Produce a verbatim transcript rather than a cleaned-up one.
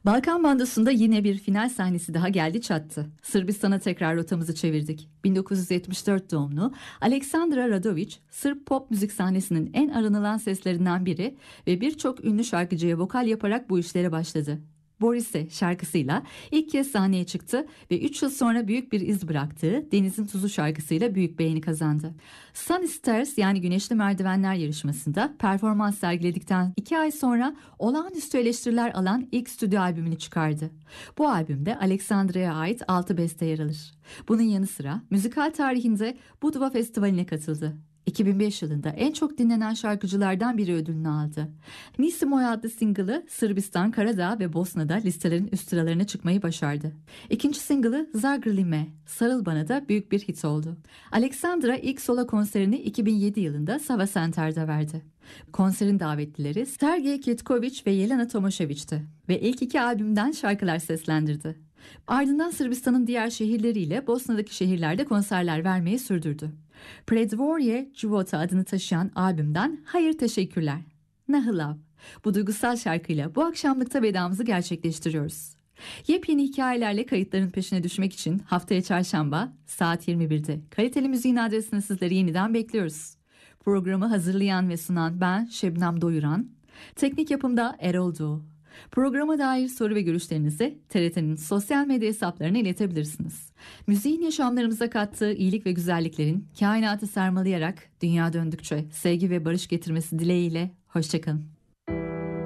Balkan Bandosu'nda yine bir final sahnesi daha geldi çattı. Sırbistan'a tekrar rotamızı çevirdik. bin dokuz yüz yetmiş dört doğumlu Aleksandra Radović, Sırp pop müzik sahnesinin en aranılan seslerinden biri ve birçok ünlü şarkıcıya vokal yaparak bu işlere başladı. Borise şarkısıyla ilk kez sahneye çıktı ve üç yıl sonra büyük bir iz bıraktığı Denizin Tuzu şarkısıyla büyük beğeni kazandı. Sunny Stairs yani Güneşli Merdivenler yarışmasında performans sergiledikten iki ay sonra olağanüstü eleştiriler alan ilk stüdyo albümünü çıkardı. Bu albümde Aleksandra'ya ait altı beste yer alır. Bunun yanı sıra müzikal tarihinde Budva Festivali'ne katıldı. iki bin beş yılında en çok dinlenen şarkıcılardan biri ödülünü aldı. Nisi Moja adlı single'ı Sırbistan, Karadağ ve Bosna'da listelerin üst sıralarına çıkmayı başardı. İkinci single'ı Zagrli Me, Sarıl Bana da büyük bir hit oldu. Aleksandra ilk solo konserini iki bin yedi yılında Sava Center'da verdi. Konserin davetlileri Sergey Kitković ve Yelena Tomašević'ti ve ilk iki albümden şarkılar seslendirdi. Ardından Sırbistan'ın diğer şehirleriyle Bosna'daki şehirlerde konserler vermeyi sürdürdü. Predvorje Života adını taşıyan albümden Hayır Teşekkürler, Nahilav. Bu duygusal şarkıyla bu akşamlıkta vedamızı gerçekleştiriyoruz. Yepyeni hikayelerle kayıtların peşine düşmek için haftaya çarşamba saat yirmi birde Kaliteli Müziğin adresine sizleri yeniden bekliyoruz. Programı hazırlayan ve sunan ben Şebnem Doyuran, teknik yapımda Erol Doğu. Programa dair soru ve görüşlerinizi T R T'nin sosyal medya hesaplarına iletebilirsiniz. Müziğin yaşamlarımıza kattığı iyilik ve güzelliklerin kainatı sarmalayarak dünya döndükçe sevgi ve barış getirmesi dileğiyle hoşçakalın.